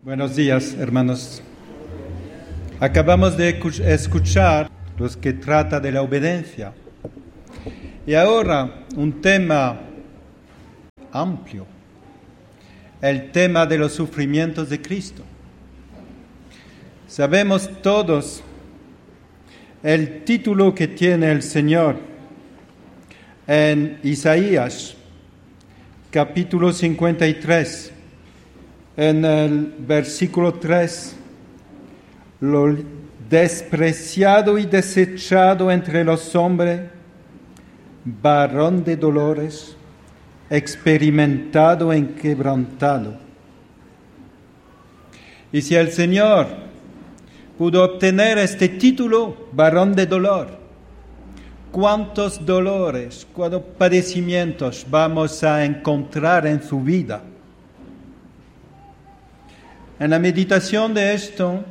Buenos días, hermanos. Acabamos de escuchar los que trata de la obediencia. Y ahora un tema amplio, el tema de los sufrimientos de Cristo. Sabemos todos el título que tiene el Señor en Isaías, capítulo 53. En el versículo 3, lo despreciado y desechado entre los hombres, varón de dolores, experimentado en quebrantado. Y si el Señor pudo obtener este título, varón de dolor, ¿cuántos dolores, cuántos padecimientos vamos a encontrar en su vida? En la meditación de esto,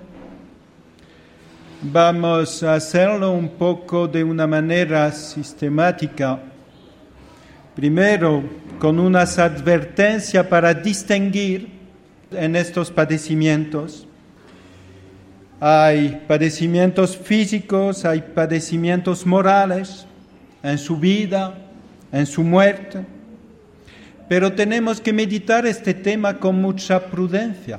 vamos a hacerlo un poco de una manera sistemática. Primero, con unas advertencias para distinguir en estos padecimientos. Hay padecimientos físicos, hay padecimientos morales en su vida, en su muerte. Pero tenemos que meditar este tema con mucha prudencia.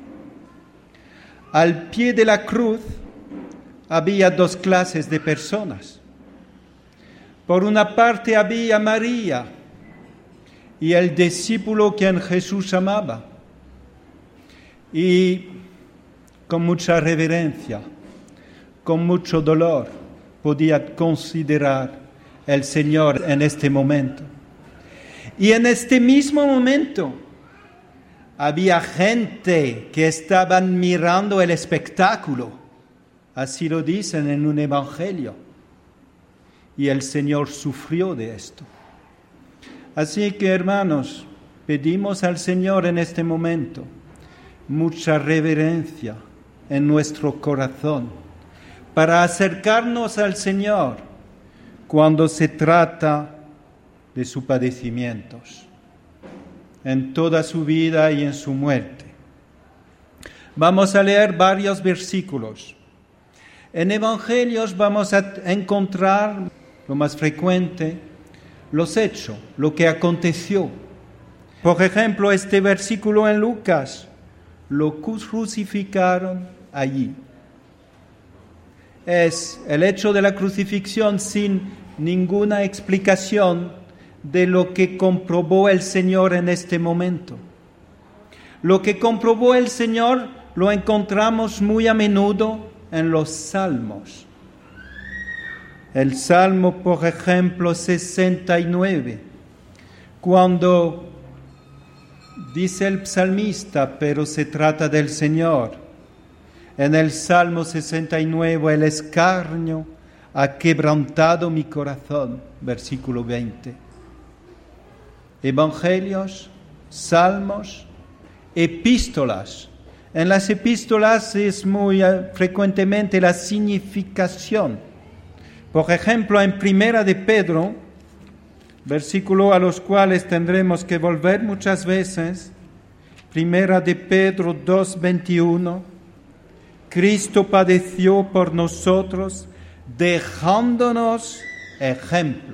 Al pie de la cruz había dos clases de personas. Por una parte había María y el discípulo que Jesús amaba. Y con mucha reverencia, con mucho dolor, podía considerar el Señor en este momento. Y en este mismo momento había gente que estaban mirando el espectáculo, así lo dicen en un evangelio, y el Señor sufrió de esto. Así que, hermanos, pedimos al Señor en este momento mucha reverencia en nuestro corazón para acercarnos al Señor cuando se trata de sus padecimientos, en toda su vida y en su muerte. Vamos a leer varios versículos. En Evangelios vamos a encontrar, lo más frecuente, los hechos, lo que aconteció. Por ejemplo, este versículo en Lucas, lo crucificaron allí. Es el hecho de la crucifixión sin ninguna explicación de lo que comprobó el Señor en este momento. Lo que comprobó el Señor lo encontramos muy a menudo en los salmos. El Salmo, por ejemplo, 69, cuando dice el psalmista, pero se trata del Señor. En el Salmo 69, el escarnio ha quebrantado mi corazón, versículo 20. Evangelios, salmos, epístolas. En las epístolas es muy frecuentemente la significación. Por ejemplo, en Primera de Pedro, versículo a los cuales tendremos que volver muchas veces, Primera de Pedro 2:21, Cristo padeció por nosotros, dejándonos ejemplo.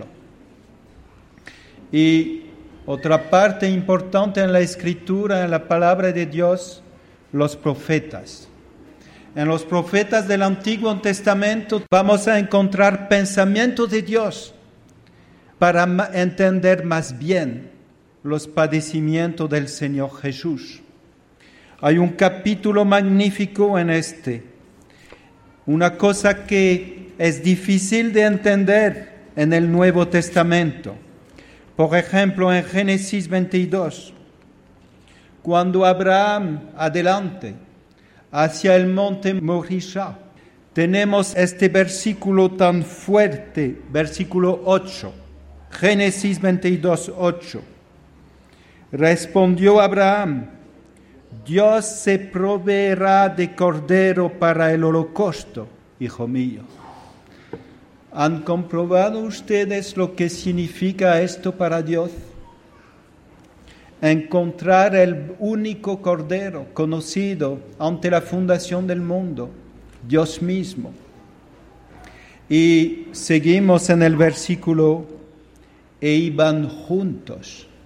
Y otra parte importante en la Escritura, en la palabra de Dios, los profetas. En los profetas del Antiguo Testamento vamos a encontrar pensamientos de Dios para entender más bien los padecimientos del Señor Jesús. Hay un capítulo magnífico en este. Una cosa que es difícil de entender en el Nuevo Testamento. Por ejemplo, en Génesis 22, cuando Abraham adelante hacia el monte Morisha, tenemos este versículo tan fuerte, versículo 8, Génesis 22, 8. Respondió Abraham, Dios se proveerá de cordero para el holocausto, hijo mío. ¿Han comprobado ustedes lo que significa esto para Dios? encontrar el único Cordero conocido ante la fundación del mundo, Dios mismo. Y seguimos en el versículo, e iban juntos